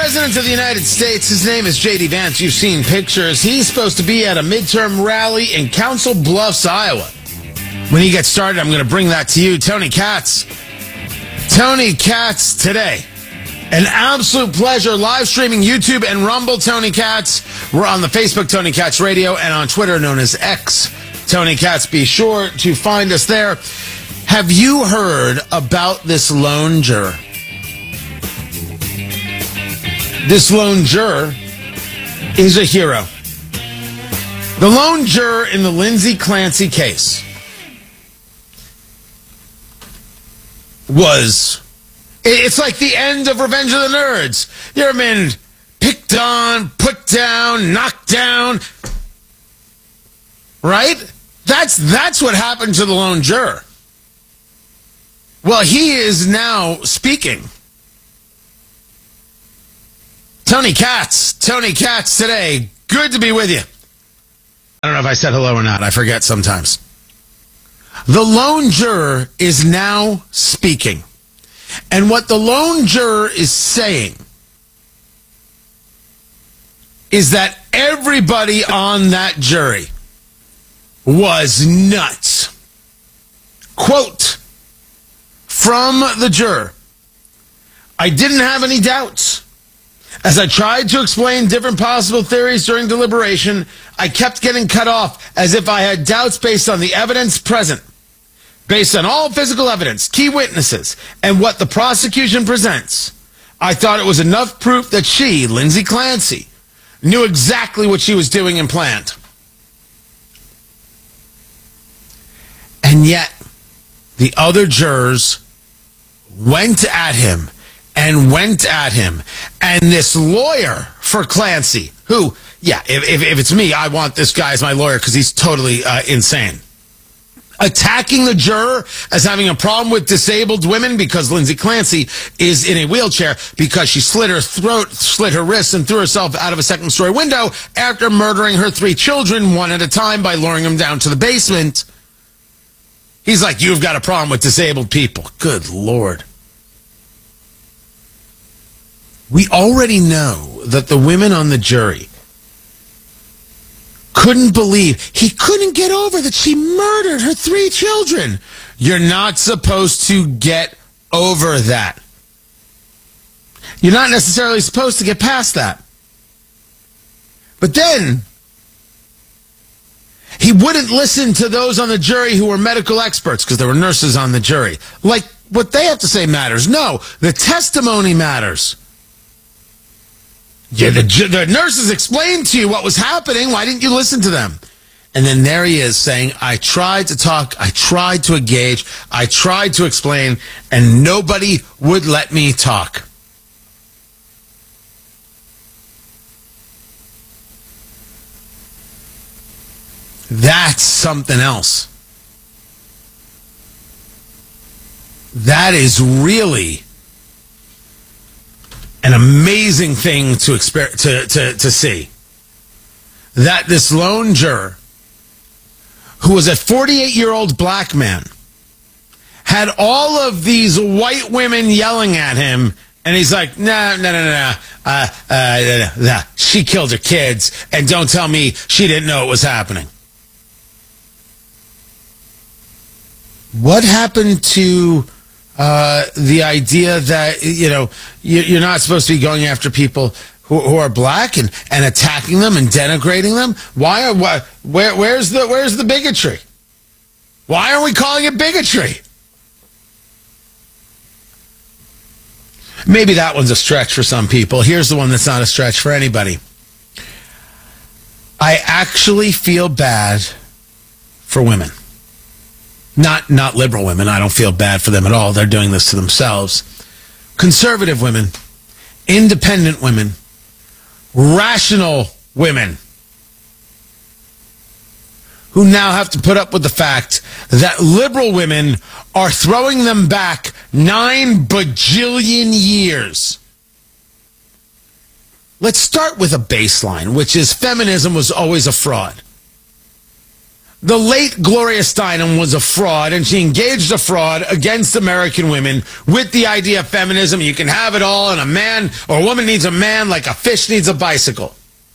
President of the United States, his name is J.D. Vance. You've seen pictures. He's supposed to be at a midterm rally in Council Bluffs, Iowa. When he gets started, I'm going to bring that to you. Tony Katz. Tony Katz today. An absolute pleasure. Live streaming YouTube and Rumble, Tony Katz. We're on the Facebook, Tony Katz Radio, and on Twitter, known as X, Tony Katz. Be sure to find us there. Have you heard about this lone juror? This lone juror is a hero. The lone juror in the Lindsay Clancy case was... It's like the end of Revenge of the Nerds. You ever been picked on, put down, knocked down? Right? That's what happened to the lone juror. Well, he is now speaking. Tony Katz today. Good to be with you. I don't know if I said hello or not. I forget sometimes. The lone juror is now speaking. And what the lone juror is saying is that everybody on that jury was nuts. Quote from the juror, "I didn't have any doubts. As I tried to explain different possible theories during deliberation, I kept getting cut off as if I had doubts based on the evidence present. Based on all physical evidence, key witnesses, and what the prosecution presents, I thought it was enough proof that she, Lindsay Clancy, knew exactly what she was doing and planned." And yet, the other jurors went at him. And this lawyer for Clancy, who, yeah, if it's me, I want this guy as my lawyer because he's totally insane. Attacking the juror as having a problem with disabled women because Lindsay Clancy is in a wheelchair because she slit her throat, slit her wrists, and threw herself out of a second-story window after murdering her 3 children one at a time by luring them down to the basement. He's like, you've got a problem with disabled people. Good Lord. We already know that the women on the jury couldn't believe, he couldn't get over that she murdered her 3 children. You're not supposed to get over that. You're not necessarily supposed to get past that. But then, he wouldn't listen to those on the jury who were medical experts, because there were nurses on the jury. Like, what they have to say matters. No, the testimony matters. Yeah, the nurses explained to you what was happening. Why didn't you listen to them? And then there he is saying, I tried to talk, I tried to engage, I tried to explain, and nobody would let me talk. That's something else. That is really an amazing thing to see. That this lone juror, who was a 48-year-old black man, had all of these white women yelling at him, and he's like, no, she killed her kids, and don't tell me she didn't know it was happening. What happened to the idea that, you're not supposed to be going after people who are black and attacking them and denigrating them? Where's the bigotry? Why are we calling it bigotry? Maybe that one's a stretch for some people. Here's the one that's not a stretch for anybody. I actually feel bad for women. Not liberal women. I don't feel bad for them at all. They're doing this to themselves. Conservative women, independent women, rational women who now have to put up with the fact that liberal women are throwing them back 9 bajillion years. Let's start with a baseline, which is feminism was always a fraud. The late Gloria Steinem was a fraud, and she engaged a fraud against American women with the idea of feminism. You can have it all, and a man or a woman needs a man like a fish needs a bicycle.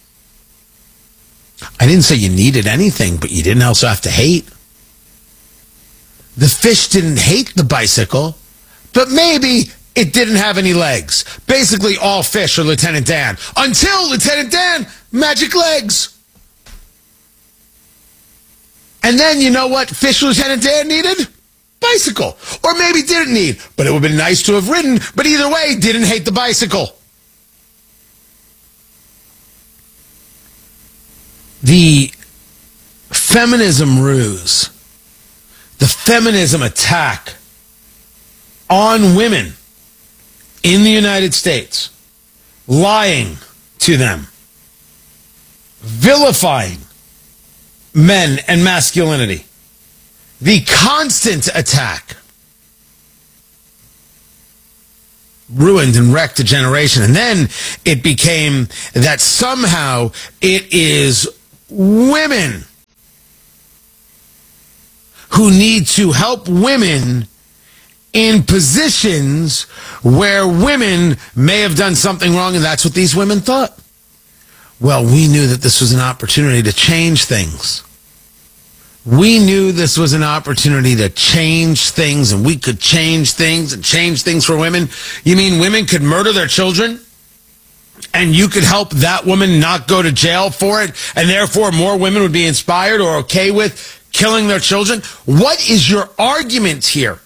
I didn't say you needed anything, but you didn't also have to hate. The fish didn't hate the bicycle, but maybe it didn't have any legs. Basically, all fish are Lieutenant Dan. Until Lieutenant Dan, magic legs. And then, you know what fish Lieutenant Dan needed? Bicycle. Or maybe didn't need, but it would have been nice to have ridden, but either way, didn't hate the bicycle. The feminism ruse, the feminism attack on women in the United States, lying to them, vilifying men and masculinity, the constant attack ruined and wrecked a generation. And then it became that somehow it is women who need to help women in positions where women may have done something wrong, and that's what these women thought. Well, we knew that this was an opportunity to change things. We knew this was an opportunity to change things, and we could change things and change things for women. You mean women could murder their children, and you could help that woman not go to jail for it, and therefore more women would be inspired or okay with killing their children? What is your argument here?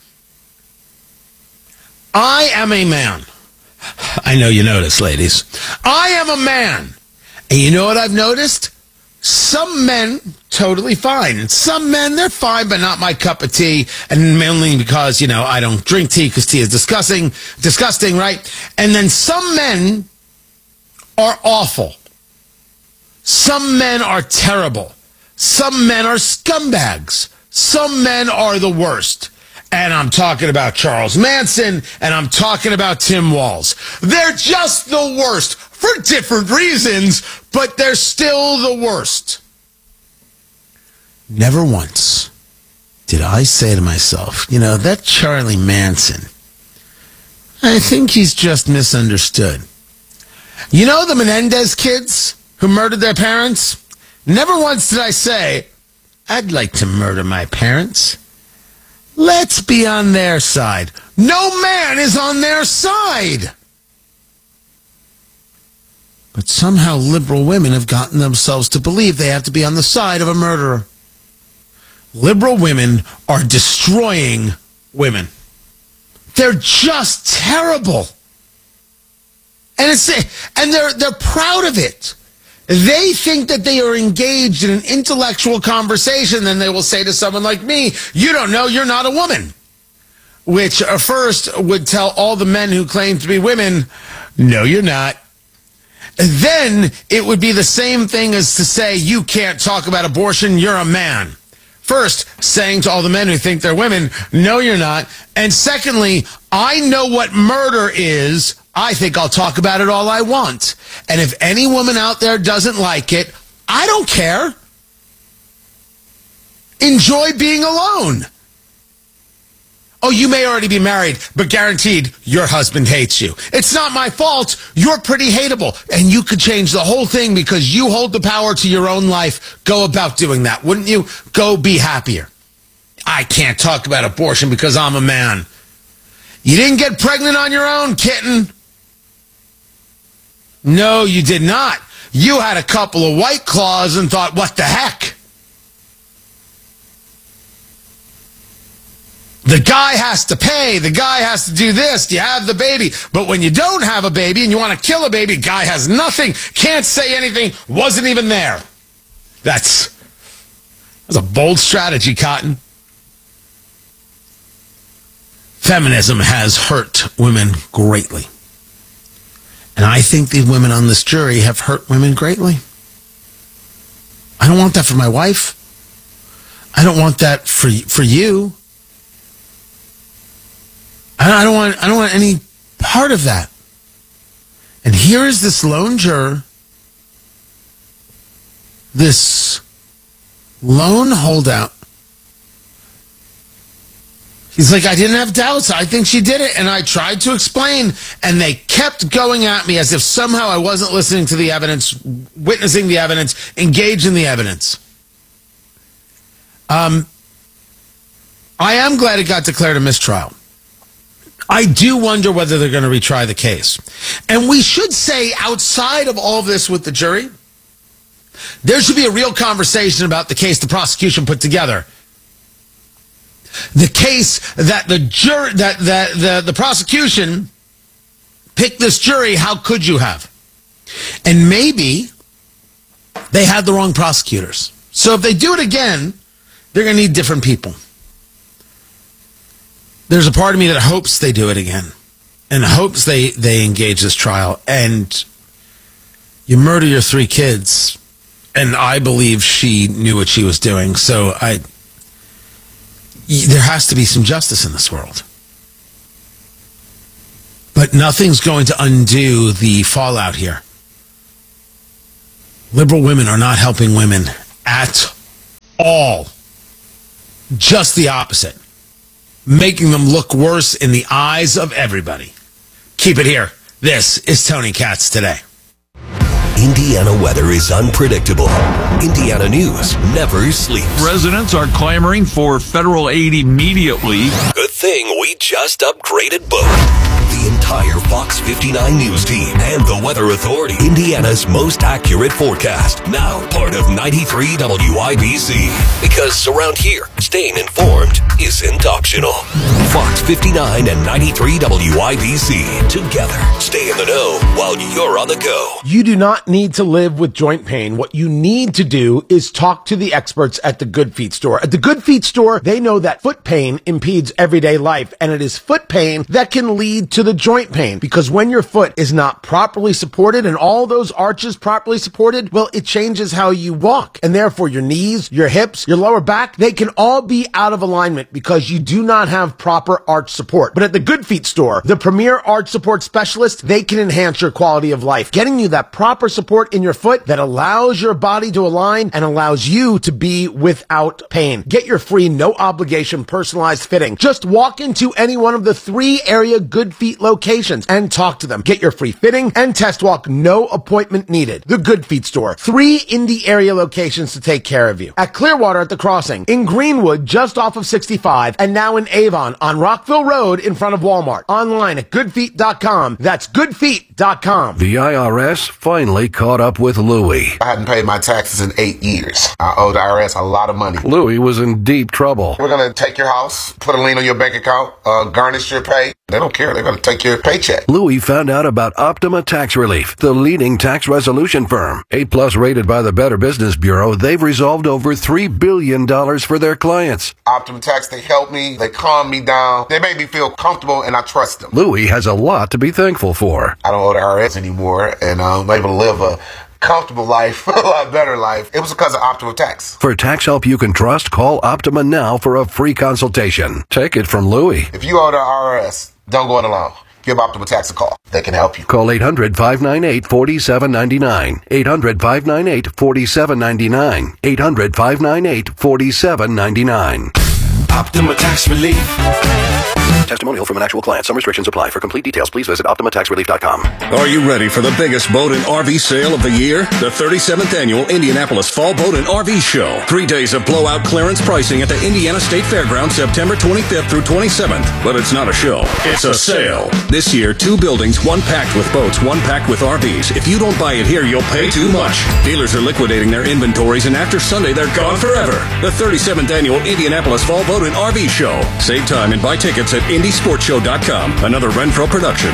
I am a man. I know you noticed, ladies. I am a man. And you know what I've noticed? Some men, totally fine. And some men, they're fine, but not my cup of tea. And mainly because, I don't drink tea because tea is disgusting, right? And then some men are awful. Some men are terrible. Some men are scumbags. Some men are the worst. And I'm talking about Charles Manson, and I'm talking about Tim Walz. They're just the worst for different reasons, but they're still the worst. Never once did I say to myself, that Charlie Manson, I think he's just misunderstood. The Menendez kids who murdered their parents? Never once did I say, I'd like to murder my parents. Let's be on their side. No man is on their side. But somehow liberal women have gotten themselves to believe they have to be on the side of a murderer. Liberal women are destroying women. They're just terrible. And they're proud of it. They think that they are engaged in an intellectual conversation, then they will say to someone like me, you don't know, you're not a woman. Which first would tell all the men who claim to be women, no, you're not. Then it would be the same thing as to say, you can't talk about abortion, you're a man. First, saying to all the men who think they're women, no, you're not. And secondly, I know what murder is. I think I'll talk about it all I want. And if any woman out there doesn't like it, I don't care. Enjoy being alone. Oh, you may already be married, but guaranteed your husband hates you. It's not my fault. You're pretty hateable. And you could change the whole thing because you hold the power to your own life. Go about doing that, wouldn't you? Go be happier. I can't talk about abortion because I'm a man. You didn't get pregnant on your own, kitten. No, you did not. You had a couple of White Claws and thought, what the heck? The guy has to pay. The guy has to do this. You have the baby. But when you don't have a baby and you want to kill a baby, guy has nothing, can't say anything, wasn't even there. That's a bold strategy, Cotton. Feminism has hurt women greatly. And I think the women on this jury have hurt women greatly. I don't want that for my wife. I don't want that for you. I don't want any part of that. And here is this lone juror, this Lone holdout. He's like, I didn't have doubts. I think she did it. And I tried to explain, and they kept going at me as if somehow I wasn't listening to the evidence, witnessing the evidence, engaged in the evidence. I am glad it got declared a mistrial. I do wonder whether they're going to retry the case. And we should say, outside of all of this with the jury, there should be a real conversation about the case the prosecution put together. The case that the prosecution picked this jury, how could you have? And maybe they had the wrong prosecutors. So if they do it again, they're going to need different people. There's a part of me that hopes they do it again and hopes they engage this trial. And you murder your 3 kids, and I believe she knew what she was doing. So there has to be some justice in this world. But nothing's going to undo the fallout here. Liberal women are not helping women at all. Just the opposite. Making them look worse in the eyes of everybody. Keep it here. This is Tony Katz Today. Indiana weather is unpredictable. Indiana news never sleeps. Residents are clamoring for federal aid immediately. Good thing we just upgraded both. The entire Fox 59 news team and the Weather Authority. Indiana's most accurate forecast. Now part of 93 WIBC. Because around here, staying informed isn't optional. Fox 59 and 93 WIBC. Together, stay in the know while you're on the go. You do not need to live with joint pain. What you need to do is talk to the experts at the Good Feet store. At the Good Feet store, they know that foot pain impedes everyday life, and it is foot pain that can lead to the joint pain, because when your foot is not properly supported and all those arches properly supported, well, it changes how you walk, and therefore your knees, your hips, your lower back, they can all be out of alignment because you do not have proper arch support. But at the Good Feet store, the premier arch support specialists, they can enhance your quality of life, getting you that proper support in your foot that allows your body to align and allows you to be without pain. Get your free, no obligation, personalized fitting. Just walk into any one of the 3 area Good Feet locations and talk to them. Get your free fitting and test walk, no appointment needed. The Good Feet store, 3 Indy area locations to take care of you. At Clearwater at the Crossing, in Greenwood just off of 65, and now in Avon on Rockville Road in front of Walmart. Online at goodfeet.com. That's goodfeet.com. The IRS finally caught up with Louie. I hadn't paid my taxes in 8 years. I owe the IRS a lot of money. Louie was in deep trouble. We're going to take your house, put a lien on your bank account, garnish your pay. They don't care. They're going to take your paycheck. Louie found out about Optima Tax Relief, the leading tax resolution firm. 8+ rated by the Better Business Bureau, they've resolved over $3 billion for their clients. Optima Tax, they help me. They calm me down. They make me feel comfortable, and I trust them. Louie has a lot to be thankful for. I don't owe the IRS anymore, and I'm able to live a comfortable life, a lot better life. It was because of Optima Tax. For tax help you can trust, call Optima now for a free consultation. Take it from Louie. If you owe the IRS, don't go it alone. Give Optima Tax a call. They can help you. Call 800-598-4799. 800-598-4799. 800-598-4799. Optima Tax Relief. Testimonial from an actual client. Some restrictions apply. For complete details, please visit OptimaTaxRelief.com. Are you ready for the biggest boat and RV sale of the year? The 37th Annual Indianapolis Fall Boat and RV Show. 3 days of blowout clearance pricing at the Indiana State Fairgrounds, September 25th through 27th. But it's not a show. It's a sale. This year, 2 buildings, 1 packed with boats, 1 packed with RVs. If you don't buy it here, you'll pay too much. Dealers are liquidating their inventories, and after Sunday, they're gone forever. The 37th Annual Indianapolis Fall Boat and RV Show. Save time and buy tickets at IndySportsShow.com. Another Renfro production.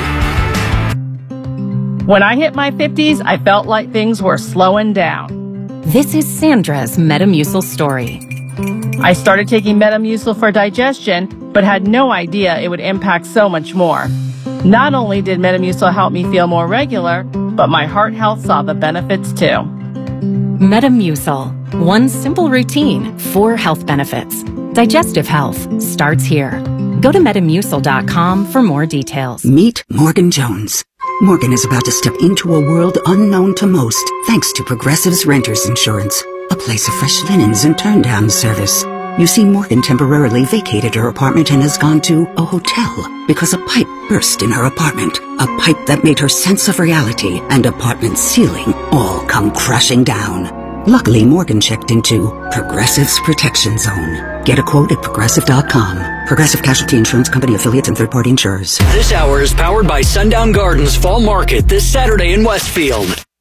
When I hit my 50s, I felt like things were slowing down. This is Sandra's Metamucil story. I started taking Metamucil for digestion, but had no idea it would impact so much more. Not only did Metamucil help me feel more regular, but my heart health saw the benefits too. Metamucil. One simple routine, 4 health benefits. Digestive health starts here. Go to Metamucil.com for more details. Meet Morgan Jones. Morgan is about to step into a world unknown to most, thanks to Progressive's Renters Insurance. a place of fresh linens and turn-down service. You see, Morgan temporarily vacated her apartment and has gone to a hotel because a pipe burst in her apartment. A pipe that made her sense of reality and apartment ceiling all come crashing down. Luckily, Morgan checked into Progressive's Protection Zone. Get a quote at Progressive.com. Progressive Casualty Insurance Company, affiliates, and third-party insurers. This hour is powered by Sundown Gardens Fall Market this Saturday in Westfield.